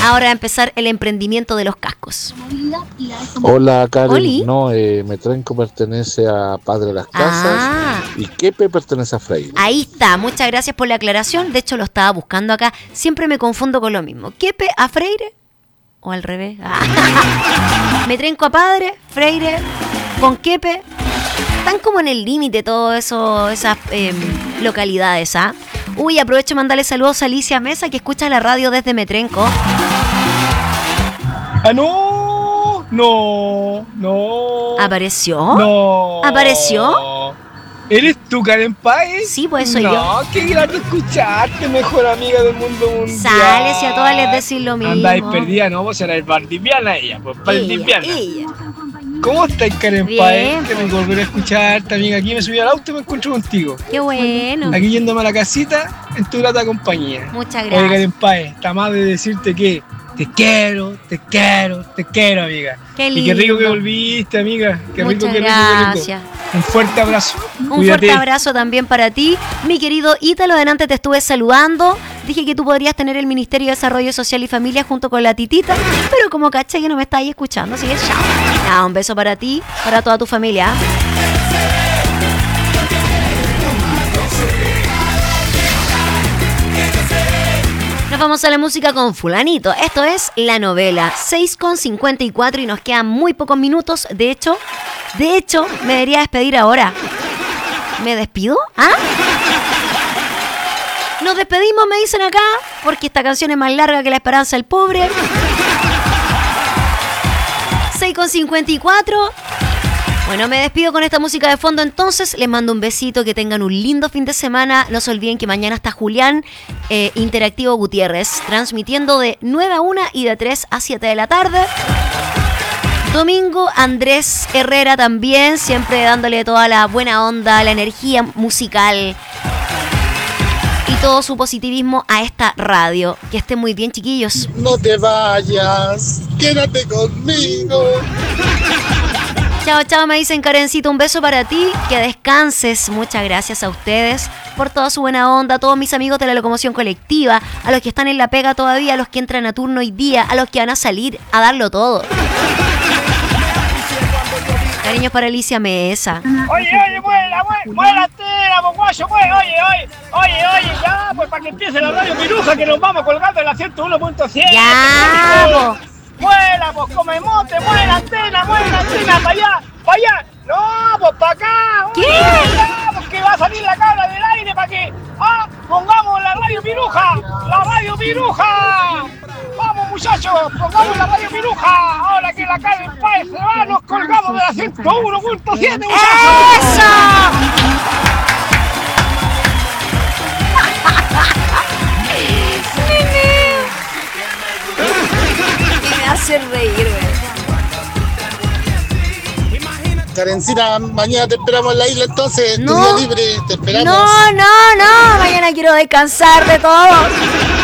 ahora va a empezar el emprendimiento de los cascos. Hola, Karen. ¿Oli? No, Metrenco pertenece a Padre de las Casas y Quepe pertenece a Freire. Ahí está, muchas gracias por la aclaración. De hecho, lo estaba buscando acá. Siempre me confundo con lo mismo. ¿Quepe a Freire? ¿O al revés? Metrenco a Padre, Freire, con Quepe. Están como en el límite todas esas localidades, ¿ah? Uy, aprovecho de mandarle saludos a Alicia Mesa, que escucha la radio desde Metrenco. ¡Ah, no! ¡No! ¿Apareció? ¡No! ¿Apareció? ¿Eres tú, Karen Páez? Sí, pues soy yo. No, qué grato escucharte, mejor amiga del mundo mundial. Sale, si a todas les decís lo mismo. Andáis perdida, ¿no? Vos erais valdiviana ella, pues valdiviana. Ella. ¿Cómo estás, Karen Bien, Páez? Que me volveré a escucharte, amiga. Aquí me subí al auto y me encuentro contigo. Qué bueno. Aquí yéndome a la casita en tu grata compañía. Muchas Oye, gracias. Karen Páez, está más de decirte que te quiero, amiga. Qué Y qué rico lindo. que volviste, amiga. Qué rico, Muchas qué rico, gracias. qué rico. Un fuerte abrazo. Un Cuídate. fuerte abrazo también para ti, mi querido Ítalo. Delante te estuve saludando. Dije que tú podrías tener el Ministerio de Desarrollo Social y Familia junto con la titita, pero como caché que no me estáis escuchando, así que chao. Nada, un beso para ti, para toda tu familia. Nos vamos a la música con fulanito. Esto es La Novela, 6:54 y nos quedan muy pocos minutos. De hecho, me debería despedir ahora. ¿Me despido? ¿Ah? Nos despedimos, me dicen acá, porque esta canción es más larga que La Esperanza del Pobre. 6:54. Bueno, me despido con esta música de fondo entonces. Les mando un besito, que tengan un lindo fin de semana. No se olviden que mañana está Julián Interactivo Gutiérrez, transmitiendo de 9 a 1 y de 3 a 7 de la tarde. Domingo, Andrés Herrera también, siempre dándole toda la buena onda, la energía musical y todo su positivismo a esta radio. Que estén muy bien, chiquillos. No te vayas, quédate conmigo. Chao, chao, me dicen Karencito, un beso para ti, que descanses. Muchas gracias a ustedes por toda su buena onda, a todos mis amigos de la locomoción colectiva, a los que están en la pega todavía, a los que entran a turno hoy día, a los que van a salir a darlo todo. Cariños para Alicia Mesa. Oye, muela tela, guayo, oye, ya, pues para que empiece la radio Piruja, que nos vamos colgando en la 101.7. Ya, po. Muela, pues come mote, muela antena, para allá. No, pues para acá. ¿Qué? Ya, porque va a salir la cabra del aire para que pongamos la radio Piruja. Vamos, muchachos, pongamos la radio Piruja. Ahora que la Karen Páez se va, nos colgamos de la 101.7, muchachos. ¡Eso! Me hace reír, güey. Karencita, mañana te esperamos en la isla entonces. No. Tu día libre, te esperamos. No, mañana quiero descansar de todo.